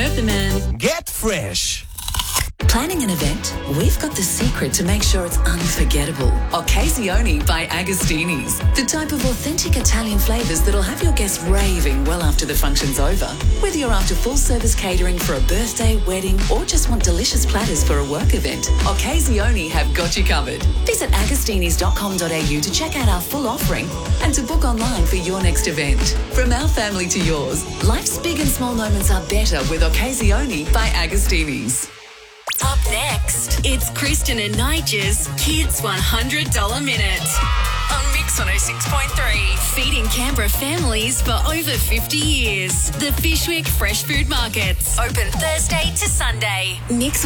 Perthaman. Get fresh. Planning an event? We've got the secret to make sure it's unforgettable. Occasioni by Agostini's. The type of authentic Italian flavours that'll have your guests raving well after the function's over. Whether you're after full-service catering for a birthday, wedding, or just want delicious platters for a work event, Occasioni have got you covered. Visit agostinis.com.au to check out our full offering and to book online for your next event. From our family to yours, life's big and small moments are better with Occasioni by Agostini's. Up next, it's Kristen and Nigel's Kids $100 Minute on Mix 106.3. Feeding Canberra families for over 50 years. The Fishwick Fresh Food Markets, open Thursday to Sunday. Mix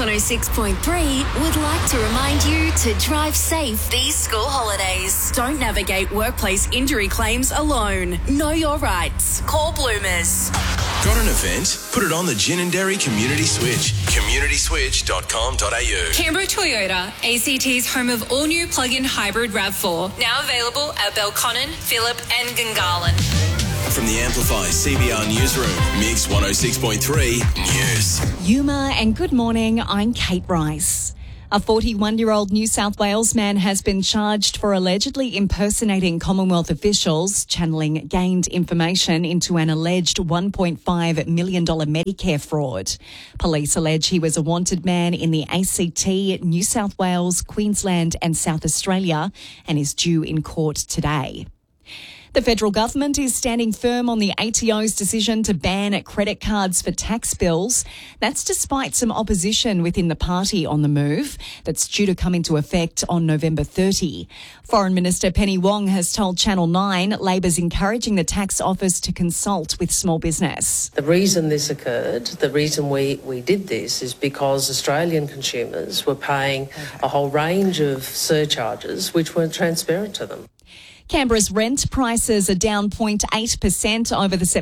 106.3 would like to remind you to drive safe these school holidays. Don't navigate workplace injury claims alone. Know your rights. Call Bloomers. Got an event? Put it on the Gin and Dairy Community Switch. CommunitySwitch.com.au. Canberra Toyota, ACT's home of all-new plug-in hybrid RAV4. Now available at Belconnen, Phillip and Gungahlin. From the Amplify CBR Newsroom, Mix 106.3 News. Yuma and good morning, I'm Kate Rice. A 41-year-old New South Wales man has been charged for allegedly impersonating Commonwealth officials, channeling gained information into an alleged $1.5 million Medicare fraud. Police allege he was a wanted man in the ACT, New South Wales, Queensland and South Australia and is due in court today. The federal government is standing firm on the ATO's decision to ban credit cards for tax bills. That's despite some opposition within the party on the move that's due to come into effect on November 30. Foreign Minister Penny Wong has told Channel 9 Labor's encouraging the tax office to consult with small business. The reason this occurred, the reason we did this is because Australian consumers were paying a whole range of surcharges which weren't transparent to them. Canberra's rent prices are down 0.8% over the